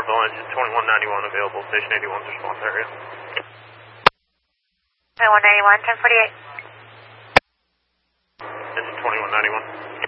Brownsville, engine 2191 available, station 81's response area. 2191, 1048. Engine 2191.